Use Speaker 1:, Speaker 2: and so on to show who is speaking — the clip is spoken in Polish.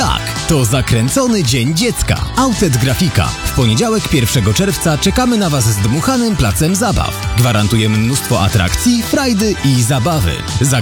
Speaker 1: Tak, to zakręcony Dzień Dziecka. Outlet Grafika. W poniedziałek 1 czerwca czekamy na Was z dmuchanym placem zabaw. Gwarantujemy mnóstwo atrakcji, frajdy i zabawy.